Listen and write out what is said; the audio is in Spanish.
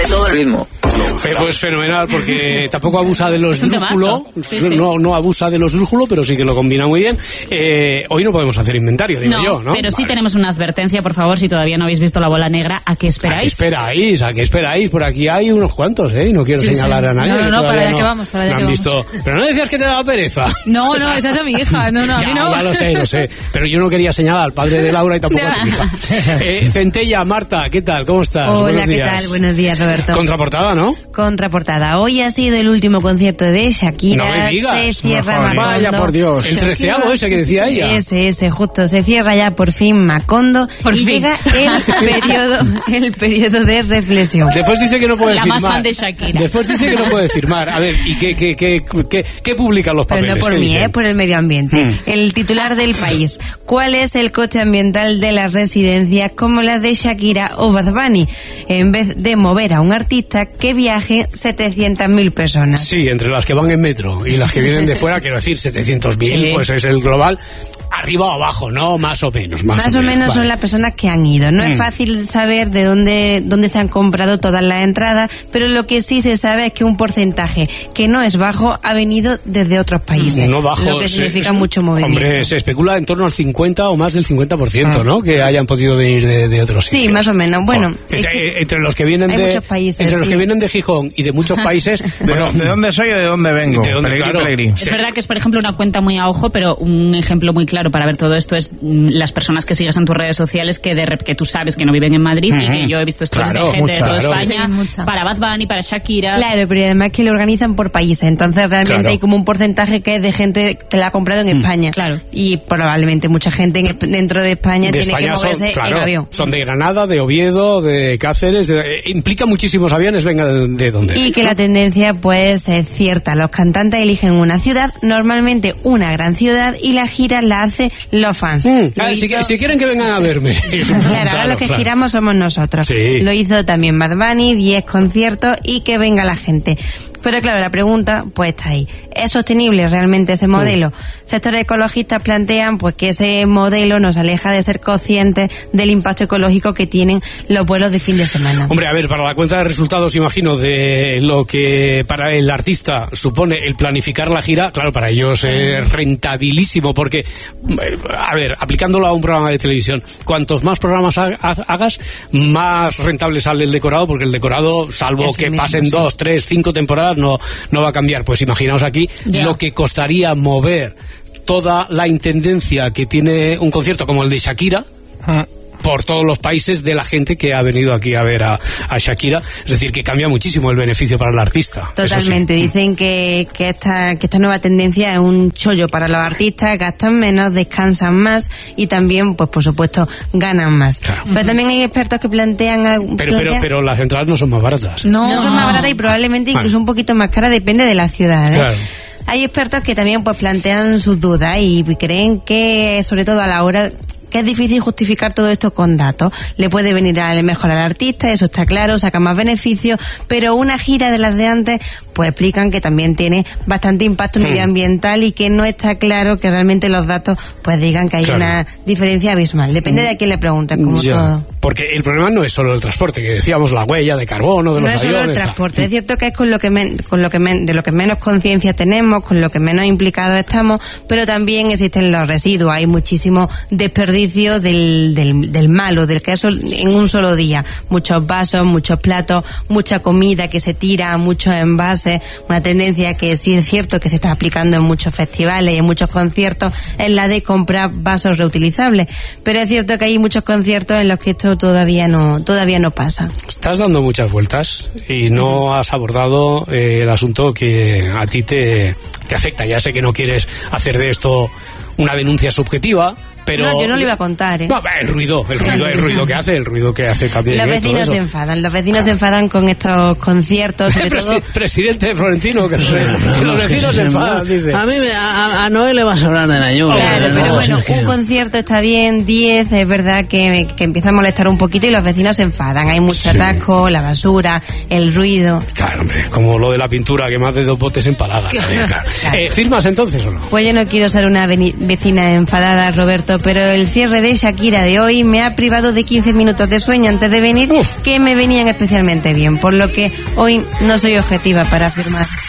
Todo el ritmo. Pues fenomenal, porque tampoco abusa de los drújulo, no abusa de los drújulo, pero sí que lo combina muy bien. Hoy no podemos hacer inventario, digo yo, ¿no? Pero sí tenemos una advertencia, por favor, si todavía no habéis visto La Bola Negra, ¿a qué esperáis? ¿A qué esperáis? Por aquí hay unos cuantos, y no quiero señalar a nadie. No, para allá que vamos, para allá que vamos. Visto. Pero no decías que te daba pereza. No, esa es mi hija, no, a mí no. Ya lo sé, pero yo no quería señalar al padre de Laura y tampoco a tu hija. Centella, Marta, ¿qué tal? ¿Cómo estás? Hola, Buenos días. ¿qué tal? Buenos días, Roberto. Contraportada, ¿no? Contraportada. Hoy ha sido el último concierto de Shakira. No me digas. Se cierra Macondo. Vaya, por Dios. El 13avo ese que decía ella. Ese, justo. Se cierra ya por fin Macondo llega el periodo de reflexión. Después dice que no puede firmar. La más fan de Shakira. Después dice que no puede firmar. A ver, ¿y qué publican los papeles? Pero no por mí, por el medio ambiente. El titular del País. ¿Cuál es el coste ambiental de las residencias como las de Shakira o Bad Bunny? En vez de mover a un artista que viaje 700.000 personas. Sí, entre las que van en metro y las que vienen de fuera, quiero decir, 700.000, pues es el global. Arriba o abajo, ¿no? Más o menos. Más o menos son las personas que han ido. No es fácil saber de dónde se han comprado todas las entradas, pero lo que sí se sabe es que un porcentaje que no es bajo ha venido desde otros países. No bajo. Lo que significa mucho movimiento. Hombre, se especula en torno al 50 o más del 50%, ¿no? Que hayan podido venir de otros sitios. Sí, más o menos. Bueno, entre los que vienen de muchos países, entre los que vienen de Gijón y de muchos países. Bueno, ¿de dónde soy o de dónde vengo? ¿De dónde, claro? Es verdad que es, por ejemplo, una cuenta muy a ojo, pero un ejemplo muy claro para ver todo esto es las personas que sigues en tus redes sociales que tú sabes que no viven en Madrid y que yo he visto stories de gente de toda España para Bad Bunny, para Shakira. Claro, pero además que lo organizan por países, entonces realmente hay como un porcentaje que es de gente que la ha comprado en España. Claro. Y probablemente mucha gente dentro de España tiene que moverse en avión. Son de Granada, de Oviedo, de Cáceres, implica muchísimos aviones, venga de dónde. Y que la tendencia pues es cierta. Los cantantes eligen una ciudad, normalmente una gran ciudad, y la gira la hace los fans. Si quieren que vengan a verme. Claro, ahora los que giramos somos nosotros. Sí. Lo hizo también Bad Bunny, 10 conciertos y que venga la gente. Pero claro, la pregunta pues está ahí. ¿Es sostenible realmente ese modelo? Sectores ecologistas plantean pues que ese modelo nos aleja de ser conscientes del impacto ecológico que tienen los vuelos de fin de semana. Hombre, a ver, para la cuenta de resultados, imagino, de lo que para el artista supone el planificar la gira, claro, para ellos es rentabilísimo, porque, a ver, aplicándolo a un programa de televisión, cuantos más programas hagas, más rentable sale el decorado, porque el decorado, salvo que pasen 2, 3, 5 temporadas, no va a cambiar. Pues imaginaos aquí lo que costaría mover toda la intendencia que tiene un concierto como el de Shakira por todos los países de la gente que ha venido aquí a ver a Shakira. Es decir, que cambia muchísimo el beneficio para el artista. Totalmente. Sí. Dicen que esta nueva tendencia es un chollo para los artistas, gastan menos, descansan más y también, pues por supuesto, ganan más. Claro. Pero también hay expertos que plantean... Pero las entradas no son más baratas. No son más baratas y probablemente incluso un poquito más caras, depende de la ciudad. Claro. Hay expertos que también pues plantean sus dudas y creen que, sobre todo a la hora... que es difícil justificar todo esto con datos. Le puede venir mejor al artista, eso está claro, saca más beneficios, pero una gira de las de antes, pues explican que también tiene bastante impacto medioambiental y que no está claro que realmente los datos pues digan que hay una diferencia abismal. Depende de a quién le pregunten, como todo. Porque el problema no es solo el transporte, que decíamos la huella de carbono de los aviones. No es solo el transporte, es cierto que es de lo que menos conciencia tenemos, con lo que menos implicados estamos, pero también existen los residuos, hay muchísimo desperdicio del malo, del queso en un solo día. Muchos vasos, muchos platos, mucha comida que se tira, muchos envases. Una tendencia que sí es cierto que se está aplicando en muchos festivales y en muchos conciertos es la de comprar vasos reutilizables. Pero es cierto que hay muchos conciertos en los que esto todavía no pasa. Estás dando muchas vueltas y no has abordado el asunto que a ti te afecta. Ya sé que no quieres hacer de esto una denuncia subjetiva, pero... No, yo no lo iba a contar, ¿eh? No, el ruido que hace también. Los vecinos se enfadan con estos conciertos, sobre todo... Presidente de Florentino, que los vecinos se enfadan, dice. A mí, a Noel le vas a hablar de la lluvia. Claro, pero bueno, un concierto está bien, 10, es verdad que empieza a molestar un poquito y los vecinos se enfadan. Hay mucho atasco, la basura, el ruido... Claro, hombre, como lo de la pintura, que más de 2 botes empaladas. Claro. ¿Firmas entonces o no? Pues yo no quiero ser una vecina enfadada, Roberto, cierto, pero el cierre de Shakira de hoy me ha privado de 15 minutos de sueño antes de venir, que me venían especialmente bien, por lo que hoy no soy objetiva para afirmar.